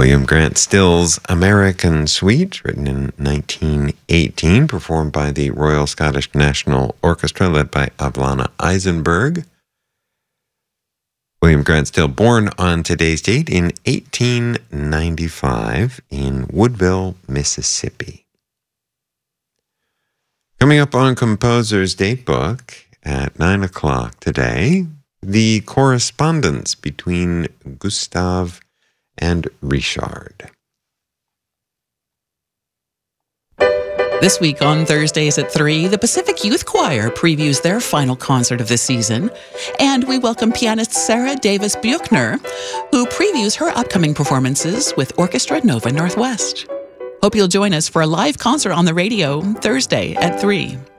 William Grant Still's American Suite, written in 1918, performed by the Royal Scottish National Orchestra, led by Avalana Eisenberg. William Grant Still, born on today's date in 1895 in Woodville, Mississippi. Coming up on Composer's Datebook at 9 o'clock today, the correspondence between Gustave and Richard. This week on Thursdays at 3, the Pacific Youth Choir previews their final concert of the season, and we welcome pianist Sarah Davis Buchner, who previews her upcoming performances with Orchestra Nova Northwest. Hope you'll join us for a live concert on the radio Thursday at 3.